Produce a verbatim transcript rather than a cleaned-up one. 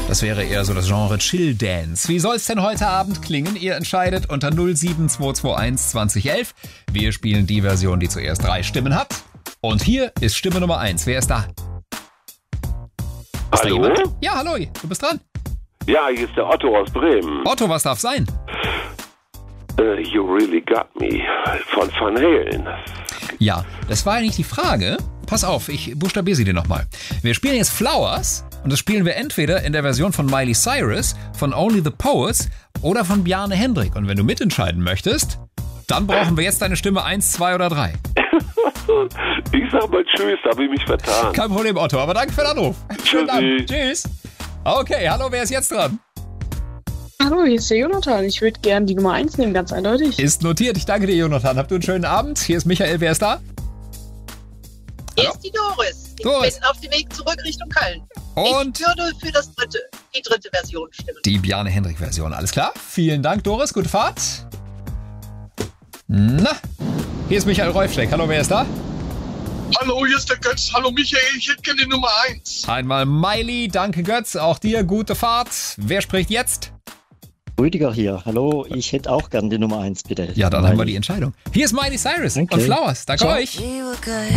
Das wäre eher so das Genre Chill Dance. Wie soll es denn heute Abend klingen? Ihr entscheidet unter null sieben zwei zwei eins zwanzig elf. Wir spielen die Version, die zuerst drei Stimmen hat. Und hier ist Stimme Nummer eins. Wer ist da? Ist Hallo? da jemand? Ja, hallo, du bist dran. Ja, hier ist der Otto aus Bremen. Otto, was darf sein? Uh, you really got me. Von Van Halen. Ja, das war eigentlich die Frage. Pass auf, ich buchstabiere sie dir nochmal. Wir spielen jetzt Flowers und das spielen wir entweder in der Version von Miley Cyrus, von Only the Poets oder von Bjarne Hendrik. Und wenn du mitentscheiden möchtest, dann brauchen wir jetzt deine Stimme eins, zwei oder drei. Ich sag mal tschüss, habe ich mich vertan. Kein Problem, Otto, aber danke für den Anruf. Schönen Abend. Tschüss. Okay, hallo, wer ist jetzt dran? Hallo, hier ist der Jonathan. Ich würde gerne die Nummer eins nehmen, ganz eindeutig. Ist notiert. Ich danke dir, Jonathan. Habt du einen schönen Abend. Hier ist Michael. Wer ist da? Hier ist die Doris. Ich Doris. bin auf dem Weg zurück Richtung Köln. Und ich würde für das dritte, die dritte Version stimmen. die Bjarne Hendrik-Version. Alles klar? Vielen Dank, Doris. Gute Fahrt. Na, hier ist Michael Reufsteck. Hallo, wer ist da? Hallo, hier ist der Götz. Hallo Michael, ich hätte gerne die Nummer eins. Einmal Miley. Danke, Götz. Auch dir gute Fahrt. Wer spricht jetzt? Rüdiger hier. Hallo, ich hätte auch gern die Nummer eins, bitte. Ja, dann Miley. haben wir die Entscheidung. Hier ist Miley Cyrus Okay. und Flowers. Danke Ciao. euch. We were good,